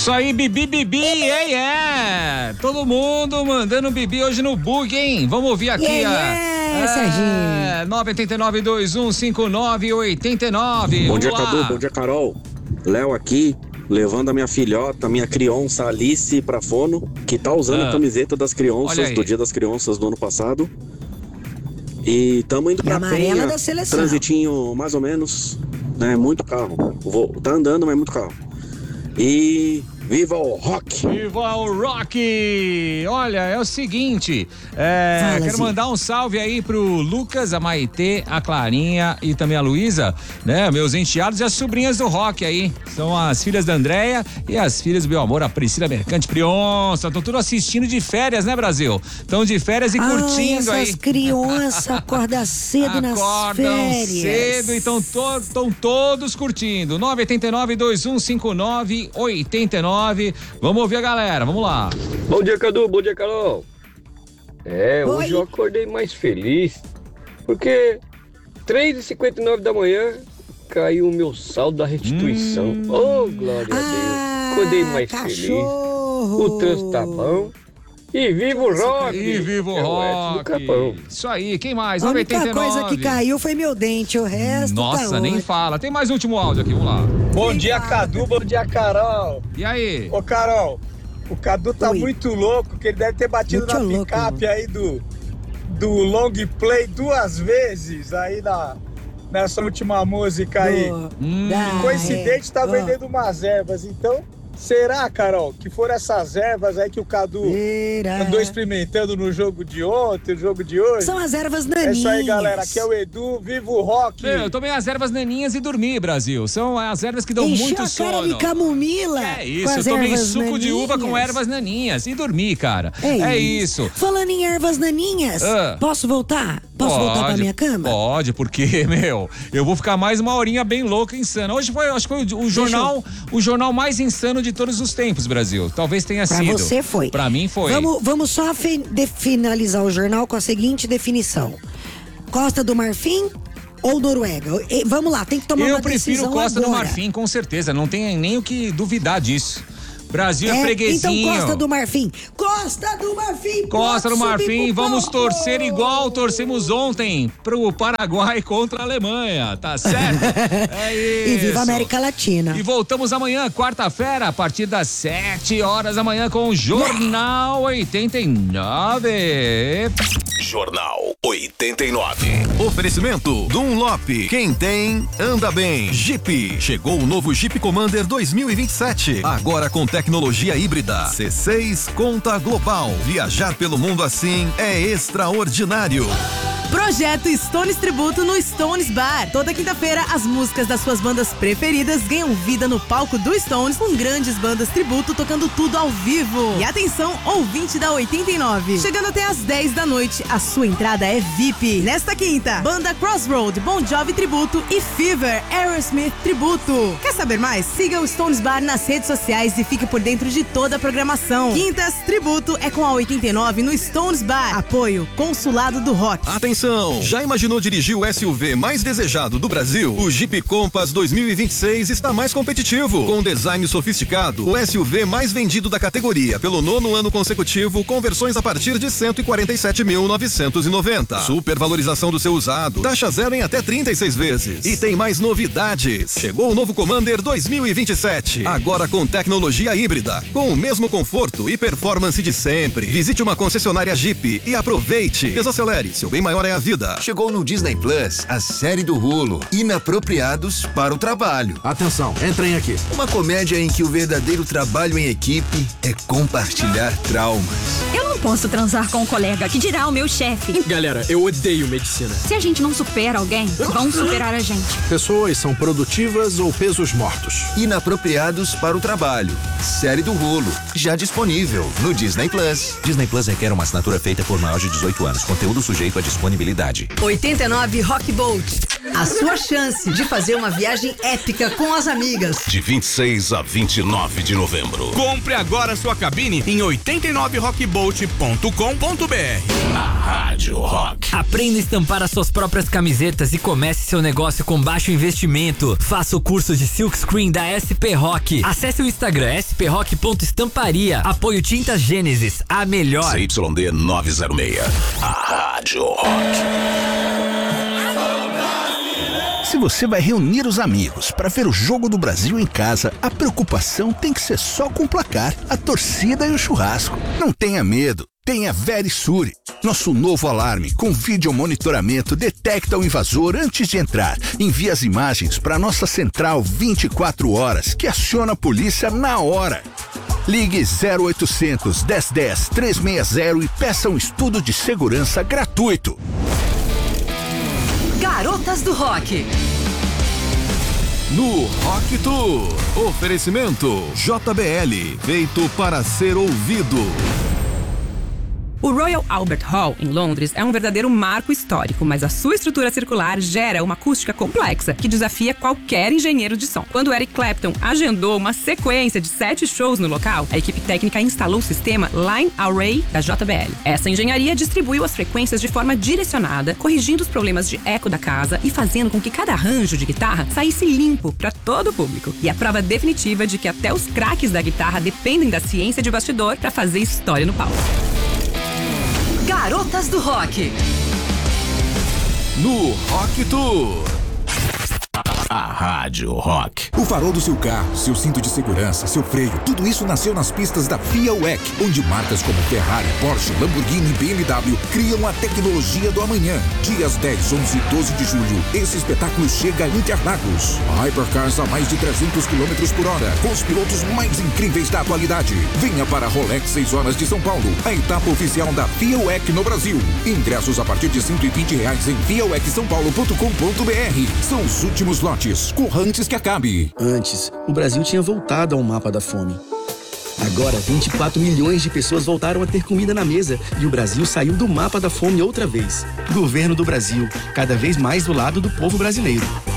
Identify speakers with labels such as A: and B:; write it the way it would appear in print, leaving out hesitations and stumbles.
A: Isso aí, Bibi, todo mundo mandando Bibi hoje no bug, hein? Vamos ouvir aqui,
B: Serginho.
A: 989-2159-89.
C: Bom dia, Cadu, bom dia, Carol. Léo aqui, levando a minha filhota, a minha criança Alice pra Fono, que tá usando a camiseta das crianças do Dia das Crianças do ano passado. E tamo indo pra Penha, transitinho mais ou menos, né? Muito carro. Tá andando, mas muito carro. E viva o rock!
A: Viva o rock! Olha, é o seguinte, quero mandar um salve aí pro Lucas, a Maitê, a Clarinha e também a Luísa, né? Meus enteados e as sobrinhas do rock aí. São as filhas da Andréia e as filhas do meu amor, a Priscila Mercante Prionça. Estão tudo assistindo de férias, né, Brasil? Estão de férias e curtindo aí.
B: Essas crianças acordam cedo nas férias.
A: Cedo e estão todos curtindo. 989-2159-89. Vamos ouvir a galera, vamos lá.
D: Bom dia, Cadu, bom dia, Carol. Hoje eu acordei mais feliz, porque 3h59 da manhã caiu o meu saldo da restituição. Oh, glória a Deus. Acordei mais feliz. O trânsito tá bom. E viva o rock!
A: E viva o rock! Isso aí, quem mais?
B: A única coisa que caiu foi meu dente, o resto
A: Nossa, nem fala. Tem mais um último áudio aqui, vamos lá.
E: Bom dia, Cadu, bom dia, Carol.
A: E aí?
E: Ô, Carol, o Cadu tá muito louco, que ele deve ter batido na picape aí do long play 2 vezes aí nessa última música aí. Coincidente, tá vendendo umas ervas, então... Será, Carol, que foram essas ervas aí que o Cadu andou experimentando no jogo de ontem, no jogo de hoje?
B: São as ervas naninhas.
E: É isso aí, galera. Aqui é o Edu, viva o rock.
A: Eu tomei as ervas naninhas e dormi, Brasil. São as ervas que dão muito sono.
B: Encheu a cara de camomila.
A: É isso, eu tomei suco de uva com ervas naninhas e dormi, cara. É isso.
B: Falando em ervas naninhas, posso voltar? Posso voltar pra minha cama?
A: Pode, porque, eu vou ficar mais uma horinha bem louca, insana. Hoje acho que foi o jornal mais insano de todos os tempos, Brasil. Talvez tenha sido.
B: Pra você foi.
A: Pra mim foi.
B: Vamos só finalizar o jornal com a seguinte definição: Costa do Marfim ou Noruega? Vamos lá, tem que tomar uma decisão.
A: Eu prefiro Costa
B: agora.
A: do Marfim, com certeza. Não tem nem o que duvidar disso. Brasil é freguesinho.
B: Então Costa do Marfim. Costa do Marfim.
A: Costa do Marfim, vamos torcer igual torcemos ontem pro Paraguai contra a Alemanha, tá certo? É isso.
B: E viva a América Latina.
A: E voltamos amanhã, quarta-feira, a partir das 7h da manhã com o Jornal 89.
F: Jornal 89. Oferecimento Dunlop. Quem tem, anda bem. Jeep. Chegou o novo Jeep Commander 2027. Agora com tecnologia híbrida. C6 Conta Global. Viajar pelo mundo assim é extraordinário.
G: Projeto Stones Tributo no Stones Bar. Toda quinta-feira, as músicas das suas bandas preferidas ganham vida no palco do Stones, com grandes bandas tributo tocando tudo ao vivo. E atenção, ouvinte da 89. Chegando até às 10 da noite, a sua entrada é VIP. Nesta quinta, banda Crossroad, Bon Jovi Tributo e Fever, Aerosmith Tributo. Quer saber mais? Siga o Stones Bar nas redes sociais e fique por dentro de toda a programação. Quintas Tributo é com a 89 no Stones Bar. Apoio Consulado do Rock.
F: Atenção! Já imaginou dirigir o SUV mais desejado do Brasil? O Jeep Compass 2026 está mais competitivo. Com design sofisticado, o SUV mais vendido da categoria pelo 9º ano consecutivo, com versões a partir de 147.990. Supervalorização do seu usado. Taxa zero em até 36 vezes. E tem mais novidades. Chegou o novo Commander 2027. Agora com tecnologia híbrida. Com o mesmo conforto e performance de sempre. Visite uma concessionária Jeep e aproveite. Desacelere. Seu bem maior é a vida.
H: Chegou no Disney Plus a série do Hulu, Inapropriados para o Trabalho.
I: Atenção, entrem aqui.
H: Uma comédia em que o verdadeiro trabalho em equipe é compartilhar traumas.
J: Eu não posso transar com um colega, que dirá o meu chefe.
I: Galera, eu odeio medicina.
J: Se a gente não supera alguém, vão superar a gente.
I: Pessoas são produtivas ou pesos mortos.
H: Inapropriados para o Trabalho. Série do Hulu, já disponível no Disney Plus.
K: Disney Plus requer uma assinatura feita por maior de 18 anos. Conteúdo sujeito a disponibilidade.
G: 89 Rock Bolt.
K: A sua chance de fazer uma viagem épica com as amigas.
F: De 26 a 29 de novembro.
L: Compre agora sua cabine em 89rockboat.com.br.
F: A Rádio Rock.
M: Aprenda a estampar as suas próprias camisetas e comece seu negócio com baixo investimento. Faça o curso de silkscreen da SP Rock. Acesse o Instagram sprock.estamparia. Apoio Tintas Gênesis, a melhor.
F: CYD 906. A Rádio Rock.
N: Se você vai reunir os amigos para ver o Jogo do Brasil em casa, a preocupação tem que ser só com o placar, a torcida e o churrasco. Não tenha medo. Tenha Verisure. Nosso novo alarme com vídeo monitoramento detecta o invasor antes de entrar. Envia as imagens para nossa central 24 horas, que aciona a polícia na hora. Ligue 0800 1010 360 e peça um estudo de segurança gratuito.
O: Garotas do Rock.
F: No Rock Tour, oferecimento JBL, feito para ser ouvido.
P: O Royal Albert Hall, em Londres, é um verdadeiro marco histórico, mas a sua estrutura circular gera uma acústica complexa que desafia qualquer engenheiro de som. Quando Eric Clapton agendou uma sequência de 7 shows no local, a equipe técnica instalou o sistema Line Array da JBL. Essa engenharia distribuiu as frequências de forma direcionada, corrigindo os problemas de eco da casa e fazendo com que cada arranjo de guitarra saísse limpo para todo o público. E a prova definitiva de que até os craques da guitarra dependem da ciência de bastidor para fazer história no palco.
O: Garotas do Rock.
F: No Rock Tour. A Rádio Rock.
Q: O farol do seu carro, seu cinto de segurança, seu freio, tudo isso nasceu nas pistas da FIA WEC, onde marcas como Ferrari, Porsche, Lamborghini e BMW criam a tecnologia do amanhã. Dias 10, 11 e 12 de julho, esse espetáculo chega a Interlagos. A Hypercars a mais de 300 km por hora, com os pilotos mais incríveis da atualidade. Venha para a Rolex 6 horas de São Paulo, a etapa oficial da FIA WEC no Brasil. Ingressos a partir de R$120 em fiawecsaopaulo.com.br. São os últimos lotes. Corra antes que acabe.
R: Antes, o Brasil tinha voltado ao mapa da fome. Agora, 24 milhões de pessoas voltaram a ter comida na mesa e o Brasil saiu do mapa da fome outra vez. Governo do Brasil, cada vez mais do lado do povo brasileiro.